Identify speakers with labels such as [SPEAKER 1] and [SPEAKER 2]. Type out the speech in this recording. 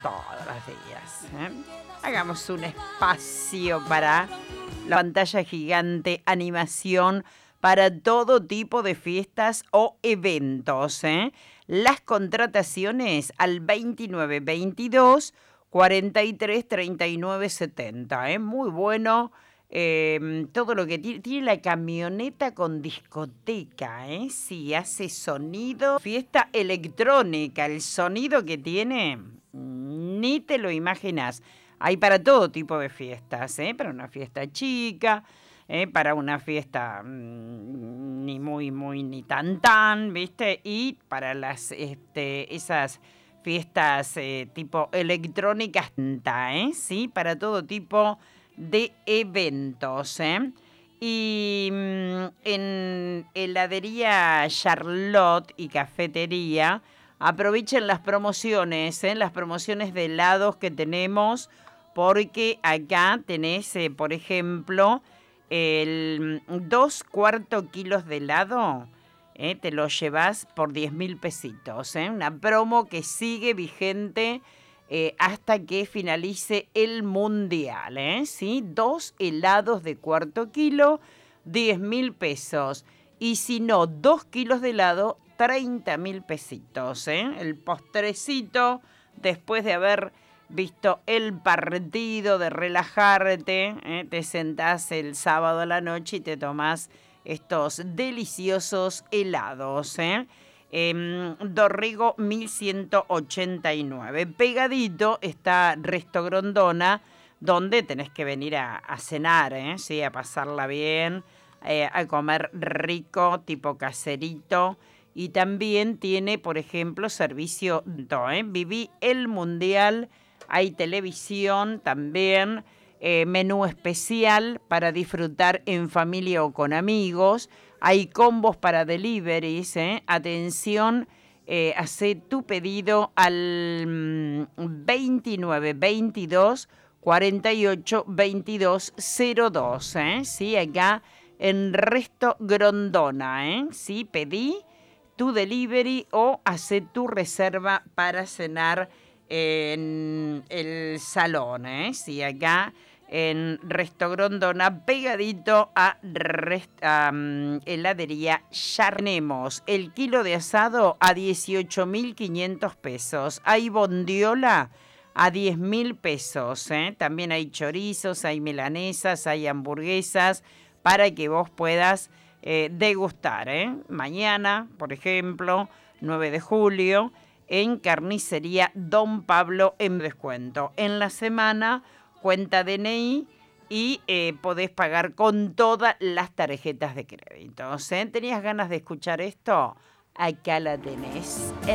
[SPEAKER 1] todos los días. Hagamos un espacio para la pantalla gigante, animación para todo tipo de fiestas o eventos. Las contrataciones al 2922 43 39 70. Muy bueno. Todo lo que tiene la camioneta con discoteca, sí, hace sonido, fiesta electrónica, el sonido que tiene, ni te lo imaginas. Hay para todo tipo de fiestas, para una fiesta chica, para una fiesta ni muy, muy, ni tan, ¿viste? Y para las, esas fiestas tipo electrónicas, sí, para todo tipo de eventos. Y en heladería Charlotte y cafetería, aprovechen las promociones de helados que tenemos, porque acá tenés, por ejemplo, el 2/4 kilos de helado, te lo llevas por 10.000 pesitos. Una promo que sigue vigente hasta que finalice el mundial. ¿Sí? 2 helados de 1/4 kilo, 10.000 pesos. Y si no, 2 kilos de helado, 30.000 pesitos. El postrecito, después de haber visto el partido, de relajarte, te sentás el sábado a la noche y te tomás estos deliciosos helados. Dorrego 1189. Pegadito está Resto Grondona, donde tenés que venir a cenar, ¿sí? A pasarla bien, a comer rico, tipo caserito. Y también tiene, por ejemplo, servicio, viví el mundial. Hay televisión también, menú especial para disfrutar en familia o con amigos. Hay combos para deliveries. Atención, hace tu pedido al 29 22 48 22 02. Sí, acá en Resto Grondona. Sí, pedí tu delivery o hace tu reserva para cenar en el salón, sí, acá en Resto Grondona, pegadito a heladería Yarnemos. El kilo de asado a 18.500 pesos. Hay bondiola a 10.000 pesos. También hay chorizos, hay milanesas, hay hamburguesas para que vos puedas degustar. Mañana, por ejemplo, 9 de julio, en Carnicería Don Pablo en descuento. En la semana, cuenta DNI y podés pagar con todas las tarjetas de crédito. ¿Tenías ganas de escuchar esto? Acá la tenés.